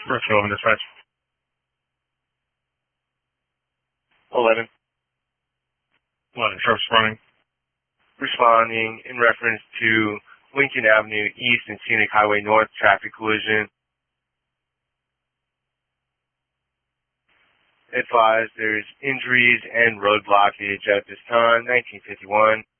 First roll in dispatch. 11. 11, sharp's running. Responding in reference to Lincoln Avenue East and Scenic Highway North traffic collision. Advised there's injuries and road blockage at this time, 1951.